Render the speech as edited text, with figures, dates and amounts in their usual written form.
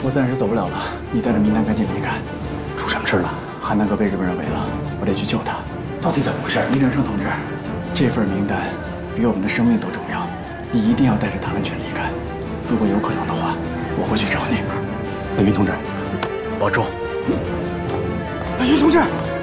我暂时走不了了，你带着明丹赶紧离开。 出什么事了？ 韩南阁被日本人围了，我得去救他。 到底怎么回事？ 林正盛同志，这份名单比我们的生命都重要，你一定要带着他安全离开。如果有可能的话，我会去找你。 文斌同志，保重。文斌同志。